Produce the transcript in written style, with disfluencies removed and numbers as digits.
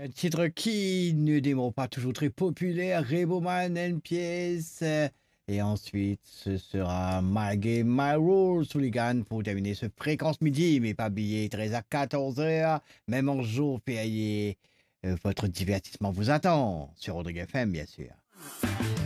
Un titre qui ne demeure pas toujours très populaire, Reboman and Pièce. Et ensuite, ce sera My Game, My Rules, Hooligan, pour terminer ce fréquence midi, mais pas oublier 13 à 14 heures, même en jour férié. Votre divertissement vous attend, sur Rodrigue FM, bien sûr.